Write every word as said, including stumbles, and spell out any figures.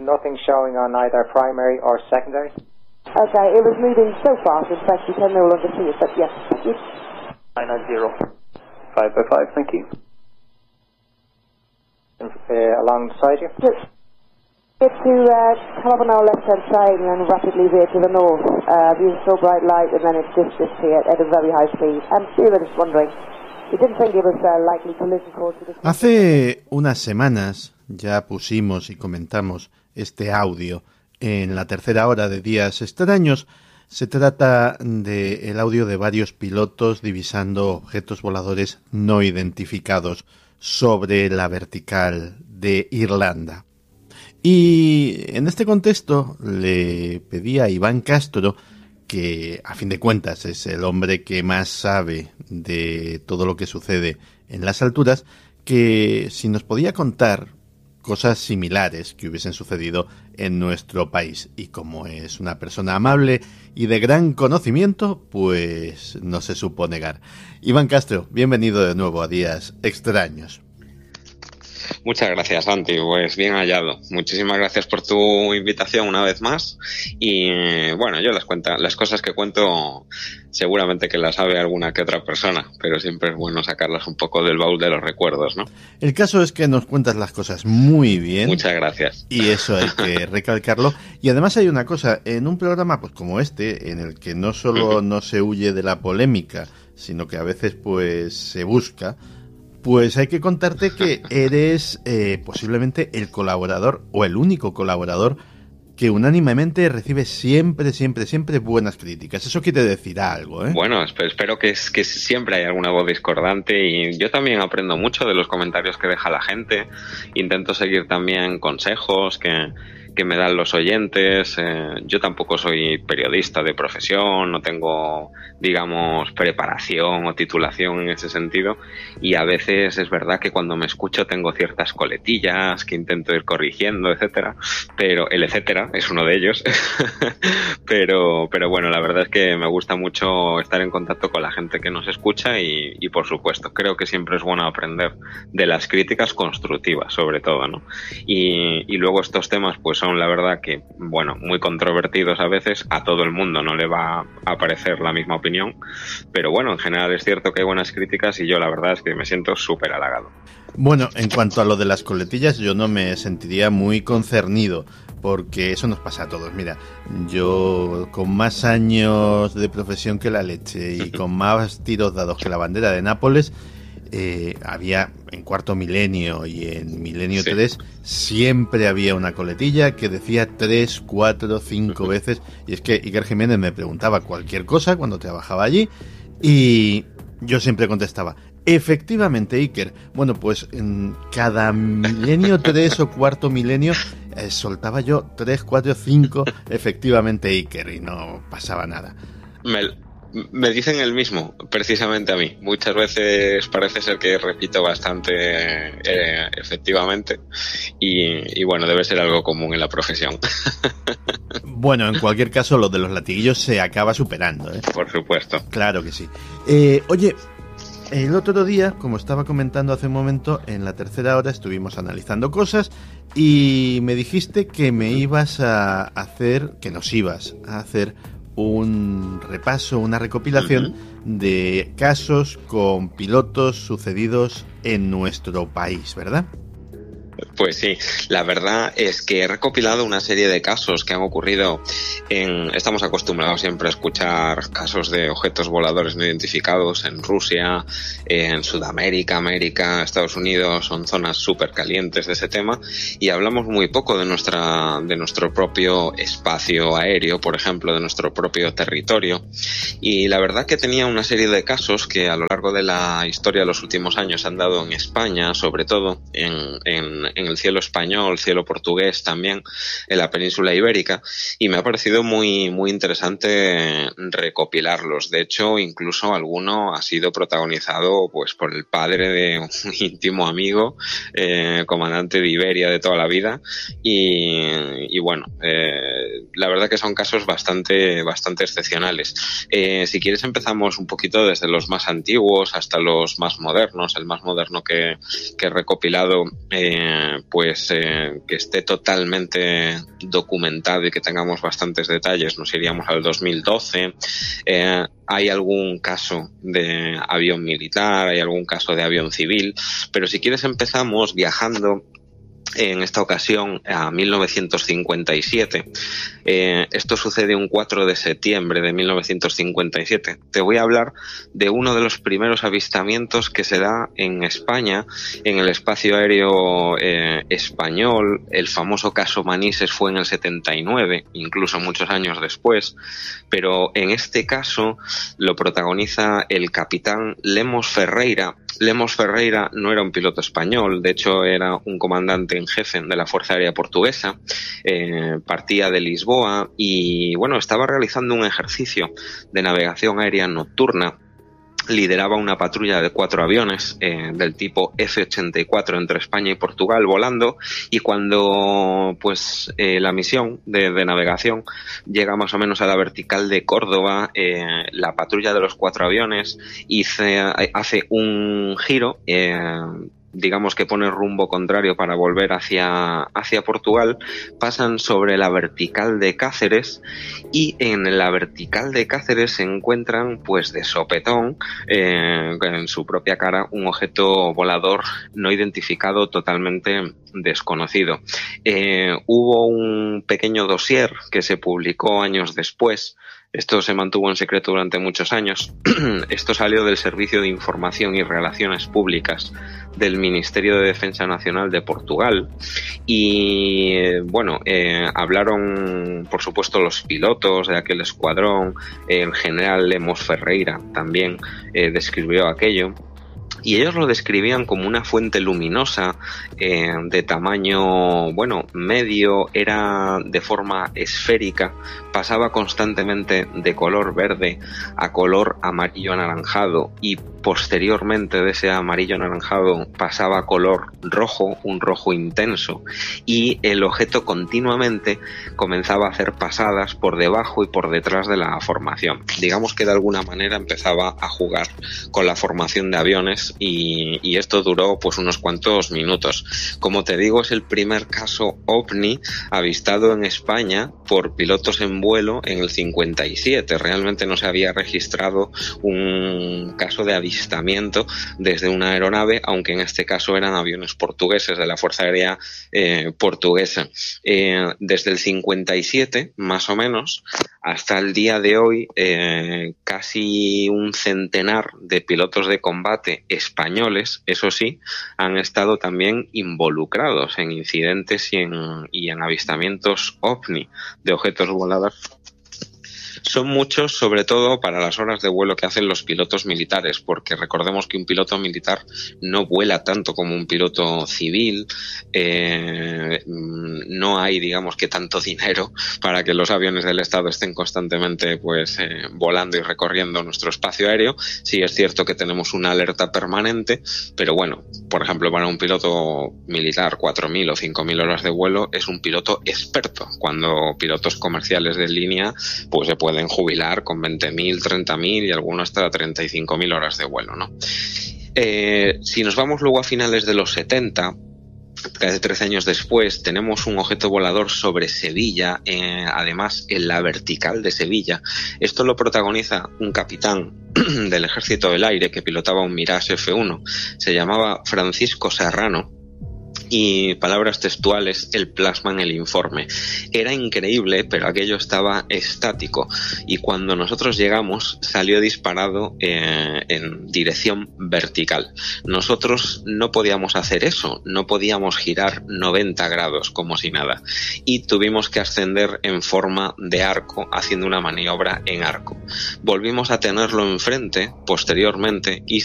nothing showing on either primary or secondary. Okay, it was moving so fast, in fact, you can no longer see it, but yes, thank you. nine nine zero. five by five, thank you. Uh, alongside you. Just get to uh, come up on our left-hand side and then rapidly veer to the north. Uh, view so bright light and then it just disappeared at a very high speed. And we were just wondering, we didn't think it was uh, likely collision course to this... Hace unas semanas ya pusimos y comentamos este audio en la tercera hora de Días Extraños. Se trata del audio de varios pilotos divisando objetos voladores no identificados sobre la vertical de Irlanda. Y en este contexto le pedí a Iván Castro, que a fin de cuentas es el hombre que más sabe de todo lo que sucede en las alturas, que si nos podía contar cosas similares que hubiesen sucedido en nuestro país. Y como es una persona amable y de gran conocimiento, pues no se supo negar. Iván Castro, bienvenido de nuevo a Días Extraños. Muchas gracias, Santi. Pues bien hallado. Muchísimas gracias por tu invitación una vez más. Y bueno, yo las cuenta, las cosas que cuento seguramente que las sabe alguna que otra persona, pero siempre es bueno sacarlas un poco del baúl de los recuerdos, ¿no? El caso es que nos cuentas las cosas muy bien. Muchas gracias. Y eso hay que recalcarlo. Y además hay una cosa, en un programa pues como este, en el que no solo no se huye de la polémica, sino que a veces pues se busca, pues hay que contarte que eres eh, posiblemente el colaborador o el único colaborador que unánimemente recibe siempre, siempre, siempre buenas críticas. Eso quiere decir algo, ¿eh? Bueno, espero que, es, que siempre hay alguna voz discordante y yo también aprendo mucho de los comentarios que deja la gente. Intento seguir también consejos que... que me dan los oyentes. Eh, yo tampoco soy periodista de profesión, no tengo, digamos, preparación o titulación en ese sentido, y a veces es verdad que cuando me escucho tengo ciertas coletillas que intento ir corrigiendo, etcétera, pero el etcétera es uno de ellos. pero pero bueno, la verdad es que me gusta mucho estar en contacto con la gente que nos escucha y, y por supuesto, creo que siempre es bueno aprender de las críticas constructivas, sobre todo, ¿no? Y, y luego estos temas pues son la verdad que, bueno, muy controvertidos a veces, a todo el mundo no le va a parecer la misma opinión, pero bueno, en general es cierto que hay buenas críticas y yo la verdad es que me siento súper halagado. Bueno, en cuanto a lo de las coletillas, yo no me sentiría muy concernido, porque eso nos pasa a todos. Mira, yo con más años de profesión que la leche y con más tiros dados que la bandera de Nápoles, Eh, había en Cuarto Milenio y en Milenio sí. tres siempre había una coletilla que decía tres, cuatro, cinco veces, y es que Iker Jiménez me preguntaba cualquier cosa cuando trabajaba allí y yo siempre contestaba, efectivamente, Iker. Bueno, pues en cada Milenio tres o Cuarto Milenio eh, soltaba yo tres, cuatro, cinco, efectivamente, Iker, y no pasaba nada. Mel. Me dicen el mismo, precisamente a mí. Muchas veces parece ser que repito bastante eh, efectivamente y, y bueno, debe ser algo común en la profesión. Bueno, en cualquier caso, lo de los latiguillos se acaba superando, ¿eh? Por supuesto. Claro que sí. Eh, oye, el otro día, como estaba comentando hace un momento, en la tercera hora estuvimos analizando cosas y me dijiste que me ibas a hacer, que nos ibas a hacer un repaso, una recopilación uh-huh. de casos con pilotos sucedidos en nuestro país, ¿verdad? Pues sí, la verdad es que he recopilado una serie de casos que han ocurrido en... Estamos acostumbrados siempre a escuchar casos de objetos voladores no identificados en Rusia, en Sudamérica, América, Estados Unidos, son zonas súper calientes de ese tema y hablamos muy poco de nuestra de nuestro propio espacio aéreo, por ejemplo, de nuestro propio territorio. Y la verdad que tenía una serie de casos que a lo largo de la historia de los últimos años se han dado en España, sobre todo en, en en el cielo español, cielo portugués también, en la península ibérica, y me ha parecido muy muy interesante recopilarlos. De hecho, incluso alguno ha sido protagonizado pues por el padre de un íntimo amigo, eh, comandante de Iberia de toda la vida, y, y bueno, eh, la verdad que son casos bastante bastante excepcionales. Eh, si quieres empezamos un poquito desde los más antiguos hasta los más modernos. El más moderno que, que he recopilado eh, eh, pues eh, que esté totalmente documentado y que tengamos bastantes detalles, nos iríamos al dos mil doce. Eh, hay algún caso de avión militar, hay algún caso de avión civil, pero si quieres empezamos viajando en esta ocasión a mil novecientos cincuenta y siete. Eh, esto sucede un cuatro de septiembre de mil novecientos cincuenta y siete. Te voy a hablar de uno de los primeros avistamientos que se da en España, en el espacio aéreo eh, español. El famoso caso Manises fue en el setenta y nueve, incluso muchos años después, pero en este caso lo protagoniza el capitán Lemos Ferreira. Lemos Ferreira no era un piloto español, de hecho era un comandante en jefe de la Fuerza Aérea Portuguesa, eh, partía de Lisboa y bueno, estaba realizando un ejercicio de navegación aérea nocturna. Lideraba una patrulla de cuatro aviones eh, del tipo F ochenta y cuatro entre España y Portugal volando, y cuando pues eh, la misión de, de navegación llega más o menos a la vertical de Córdoba, eh, la patrulla de los cuatro aviones hice, hace un giro, eh, digamos que pone rumbo contrario para volver hacia, hacia Portugal, pasan sobre la vertical de Cáceres y en la vertical de Cáceres se encuentran pues de sopetón eh, en su propia cara un objeto volador no identificado totalmente desconocido. Eh, hubo un pequeño dossier que se publicó años después. Esto se mantuvo en secreto durante muchos años. Esto salió del Servicio de Información y Relaciones Públicas del Ministerio de Defensa Nacional de Portugal. Y eh, bueno, eh, hablaron, por supuesto, los pilotos de aquel escuadrón. El general Lemos Ferreira también eh, describió aquello. Y ellos lo describían como una fuente luminosa eh, de tamaño, bueno, medio, era de forma esférica, pasaba constantemente de color verde a color amarillo anaranjado y posteriormente de ese amarillo anaranjado pasaba a color rojo, un rojo intenso, y el objeto continuamente comenzaba a hacer pasadas por debajo y por detrás de la formación. Digamos que de alguna manera empezaba a jugar con la formación de aviones y, y esto duró pues unos cuantos minutos. Como te digo, es el primer caso ovni avistado en España por pilotos en vuelo en el cincuenta y siete. Realmente no se había registrado un caso de avistamiento desde una aeronave, aunque en este caso eran aviones portugueses de la Fuerza Aérea eh, Portuguesa. Eh, desde el cincuenta y siete, más o menos, hasta el día de hoy, eh, casi un centenar de pilotos de combate españoles, eso sí, han estado también involucrados en incidentes y en, y en avistamientos ovni de objetos voladores. Son muchos, sobre todo para las horas de vuelo que hacen los pilotos militares, porque recordemos que un piloto militar no vuela tanto como un piloto civil, eh, no hay, digamos, que tanto dinero para que los aviones del Estado estén constantemente pues eh, volando y recorriendo nuestro espacio aéreo. Sí es cierto que tenemos una alerta permanente, pero bueno, por ejemplo, para un piloto militar cuatro mil o cinco mil horas de vuelo es un piloto experto, cuando pilotos comerciales de línea pues se pueden jubilar con veinte mil, treinta mil y algunos hasta treinta y cinco mil horas de vuelo, ¿no? Eh, si nos vamos luego a finales de los setenta, casi trece años después, tenemos un objeto volador sobre Sevilla, eh, además en la vertical de Sevilla. Esto lo protagoniza un capitán del Ejército del Aire que pilotaba un Mirage F uno. Se llamaba Francisco Serrano. Y palabras textuales, él plasma en el informe: era increíble, pero aquello estaba estático, y cuando nosotros llegamos salió disparado eh, en dirección vertical. Nosotros no podíamos hacer eso, no podíamos girar noventa grados como si nada, y tuvimos que ascender en forma de arco, haciendo una maniobra en arco. Volvimos a tenerlo enfrente posteriormente y